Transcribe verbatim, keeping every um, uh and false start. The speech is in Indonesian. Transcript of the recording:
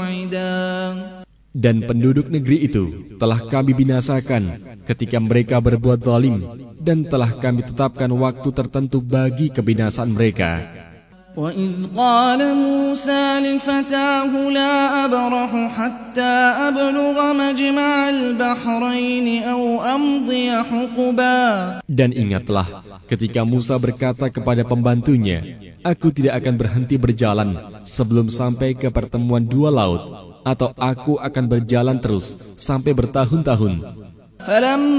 موعدا. Dan penduduk negeri itu telah kami binasakan ketika mereka berbuat zalim, dan telah kami tetapkan waktu tertentu bagi kebinasaan mereka. وَإِذْ قَالَ مُوسَى لِفَتَاهُ لَا أَبْرَحُ حَتَّى أَبْلُغَ مَجْمَعَ الْبَحْرَيْنِ أَوْ أَمْضِيَ حُقُبًا. Dan ingatlah ketika Musa berkata kepada pembantunya, aku tidak akan berhenti berjalan sebelum sampai ke pertemuan dua laut, atau aku akan berjalan terus sampai bertahun-tahun.